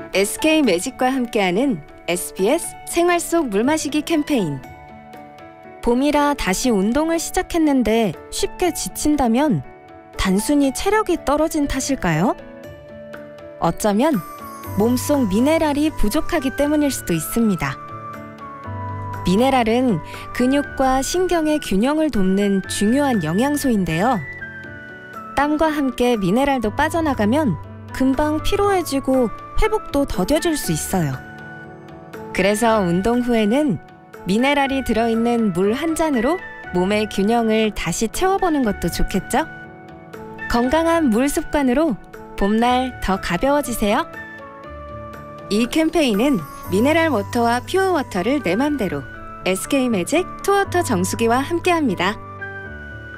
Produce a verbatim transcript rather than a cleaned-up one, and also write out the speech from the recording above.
에스케이 매직과 함께하는 에스비에스 생활 속 물 마시기 캠페인. 봄이라 다시 운동을 시작했는데 쉽게 지친다면 단순히 체력이 떨어진 탓일까요? 어쩌면 몸속 미네랄이 부족하기 때문일 수도 있습니다. 미네랄은 근육과 신경의 균형을 돕는 중요한 영양소인데요. 땀과 함께 미네랄도 빠져나가면 금방 피로해지고 회복도 더뎌질 수 있어요. 그래서 운동 후에는 미네랄이 들어있는 물 한 잔으로 몸의 균형을 다시 채워보는 것도 좋겠죠? 건강한 물 습관으로 봄날 더 가벼워지세요. 이 캠페인은 미네랄 워터와 퓨어 워터를 내 맘대로 에스케이 매직 투워터 정수기와 함께합니다.